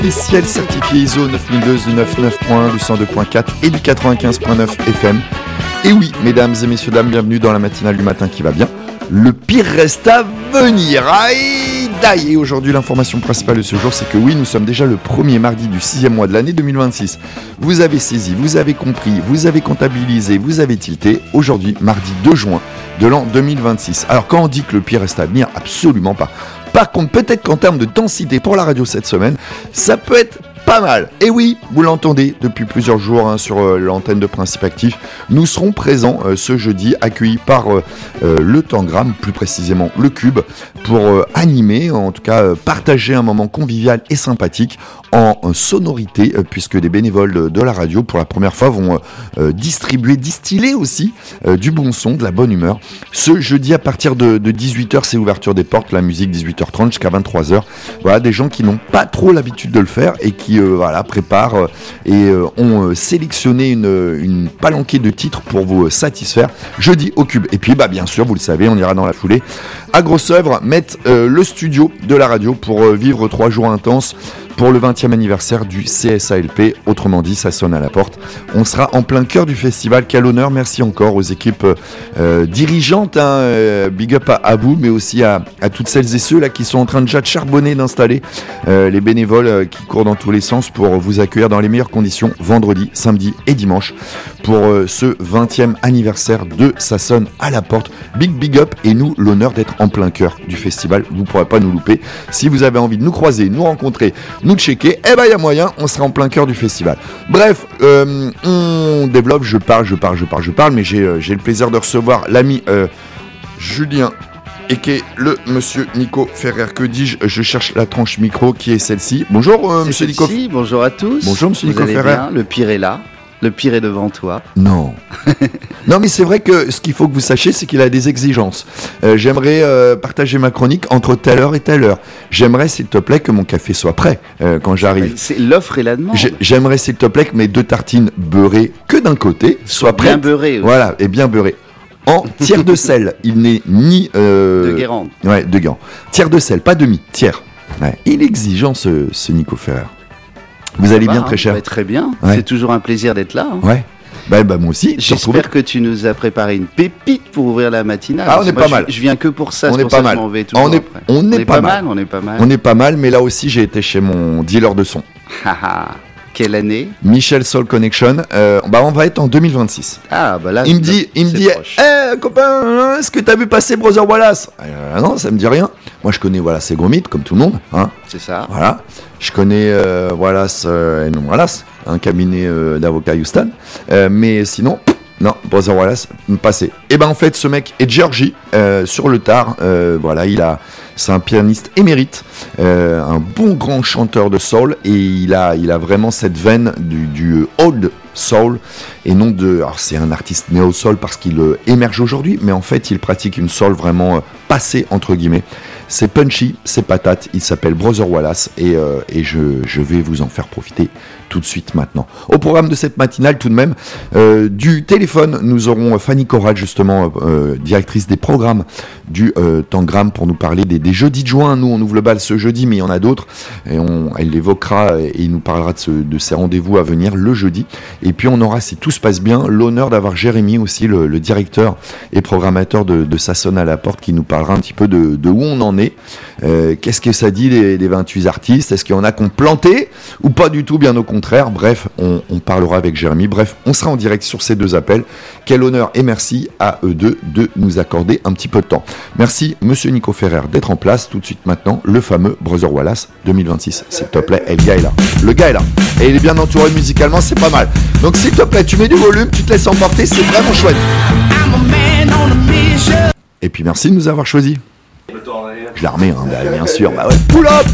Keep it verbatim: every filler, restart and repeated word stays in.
Spécial certifié I S O neuf mille deux, du quatre-vingt-neuf point un, du cent deux point quatre et du quatre-vingt-quinze point neuf F M. Et oui, mesdames et messieurs, dames, bienvenue dans la matinale du matin qui va bien. Le pire reste à venir. Aïe, d'aïe. Et aujourd'hui, l'information principale de ce jour, c'est que oui, nous sommes déjà le premier mardi du sixième mois de l'année deux mille vingt-six. Vous avez saisi, vous avez compris, vous avez comptabilisé, vous avez tilté. Aujourd'hui, mardi deux juin de l'an deux mille vingt-six. Alors, quand on dit que le pire reste à venir, absolument pas. Par contre, peut-être qu'en termes de densité pour la radio cette semaine, ça peut être pas mal. Et oui, vous l'entendez depuis plusieurs jours hein, sur euh, l'antenne de Principe Actif. Nous serons présents euh, ce jeudi, accueillis par euh, euh, le Tangram, plus précisément le Cube, pour euh, animer, en tout cas euh, partager un moment convivial et sympathique en euh, sonorité, euh, puisque des bénévoles de, de la radio, pour la première fois, vont euh, distribuer, distiller aussi euh, du bon son, de la bonne humeur. Ce jeudi, à partir de, de dix-huit heures, c'est l'ouverture des portes, la musique dix-huit heures trente jusqu'à vingt-trois heures. Voilà, des gens qui n'ont pas trop l'habitude de le faire et qui euh, voilà, préparent euh, et euh, ont euh, sélectionné une, une palanquée de titres pour vous euh, satisfaire. Jeudi au Cube. Et puis, bah, bien sûr, vous le savez, on ira dans la foulée à Grosse Œuvre mettre euh, le studio de la radio pour euh, vivre trois jours intenses pour le vingtième anniversaire du C S A L P. Autrement dit, ça sonne à la porte. On sera en plein cœur du festival. Quel honneur. Merci encore aux équipes euh, dirigeantes. Hein, euh, big up à, à vous, mais aussi à, à toutes celles et ceux là qui sont en train déjà de charbonner, d'installer euh, les bénévoles euh, qui courent dans tous les sens pour vous accueillir dans les meilleures conditions vendredi, samedi et dimanche pour euh, ce vingtième anniversaire de Ça sonne à la porte. Big big up et nous l'honneur d'être en plein cœur du festival. Vous ne pourrez pas nous louper. Si vous avez envie de nous croiser, nous rencontrer, nous checker, eh ben il y a moyen, on sera en plein cœur du festival. Bref, euh, on développe, je parle, je parle, je parle, je parle, mais j'ai, euh, j'ai le plaisir de recevoir l'ami euh, Julien et qui est le monsieur Nico Ferrer. Que dis-je ? Je cherche la tranche micro qui est celle-ci. Bonjour euh, monsieur Nico. Bonjour à tous. Bonjour monsieur Vous Nico allez Ferrer. Bien, le pire est là. Le pire est devant toi. Non. Non, mais c'est vrai que ce qu'il faut que vous sachiez, c'est qu'il a des exigences. Euh, j'aimerais euh, partager ma chronique entre telle heure et telle heure. J'aimerais, s'il te plaît, que mon café soit prêt euh, quand j'arrive. C'est l'offre et la demande. J'ai, j'aimerais, s'il te plaît, que mes deux tartines beurrées que d'un côté soient prêtes. Bien beurrées. Oui. Voilà, et bien beurrées. En tiers de sel. Il n'est ni... Euh... De Guérande. Ouais, de Guérande. Tiers de sel, pas demi, tiers. Ouais. Il est exigeant, ce, ce Nico Ferrer. Vous allez va, bien, très cher. Bah, très bien. Ouais. C'est toujours un plaisir d'être là. Hein. Ouais. Bah, bah moi aussi. J'espère que tu nous as préparé une pépite pour ouvrir la matinale. Ah, on est moi, pas je, mal. Je viens que pour ça. On c'est est pour pas ça mal. Que je m'en vais on est, après. on, on est, est pas, pas mal. mal. On est pas mal. On est pas mal, mais là aussi j'ai été chez mon dealer de son. Quelle année ? Michel Soul Connection. Euh, bah on va être en deux mille vingt-six. Ah bah là. Il me dit, il me dit, hé hey, copain, est-ce que t'as vu passer Brother Wallace ? euh, Non, ça me dit rien. Moi je connais Wallace et Gromit comme tout le monde, hein. C'est ça. Voilà. Je connais euh, Wallace euh, et non Wallace, un cabinet euh, d'avocats Houston. Euh, mais sinon, non, Brother Wallace, passé. Et ben en fait, ce mec est de Géorgie, euh, sur le tard. Euh, voilà, il a, c'est un pianiste émérite, euh, un bon grand chanteur de soul, et il a, il a vraiment cette veine du, du old soul et non de. Alors c'est un artiste néo soul parce qu'il euh, émerge aujourd'hui, mais en fait il pratique une soul vraiment euh, passée entre guillemets. C'est punchy, c'est patate. Il s'appelle Brother Wallace et, euh, et je, je vais vous en faire profiter tout de suite maintenant. Au programme de cette matinale, tout de même, euh, du téléphone, nous aurons Fanny Corral, justement, euh, directrice des programmes du euh, Tangram, pour nous parler des, des jeudis de juin. Nous, on ouvre le bal ce jeudi, mais il y en a d'autres. Et on, elle l'évoquera et il nous parlera de, ce, de ces rendez-vous à venir le jeudi. Et puis, on aura, si tout se passe bien, l'honneur d'avoir Jérémy aussi, le, le directeur et programmateur de, de Ça sonne à la porte, qui nous parlera un petit peu de, de où on en est. Euh, qu'est-ce que ça dit des, des vingt-huit artistes ? Est-ce qu'il y en a qui ont planté ou pas du tout, bien au contraire ? Bref, on, on parlera avec Jérémy. Bref, on sera en direct sur ces deux appels. Quel honneur et merci à eux deux de nous accorder un petit peu de temps. Merci, monsieur Nico Ferrer, d'être en place. Tout de suite maintenant, le fameux Brother Wallace deux mille vingt-six. S'il te plaît, et le gars est là. Le gars est là. Et il est bien entouré musicalement, c'est pas mal. Donc s'il te plaît, tu mets du volume, tu te laisses emporter, c'est vraiment chouette. Et puis merci de nous avoir choisis. Je l'ai remis, hein, bah, bien sûr. Bah ouais. Pull up!